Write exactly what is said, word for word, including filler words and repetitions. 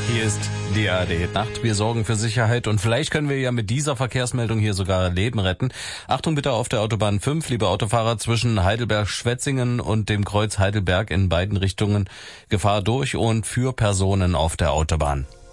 Hier ist die A R D-Nacht. Wir sorgen für Sicherheit und vielleicht können wir ja mit dieser Verkehrsmeldung hier sogar Leben retten. Achtung bitte auf der Autobahn fünf, liebe Autofahrer, zwischen Heidelberg-Schwetzingen und dem Kreuz Heidelberg in beiden Richtungen Gefahr durch und für Personen auf der Autobahn.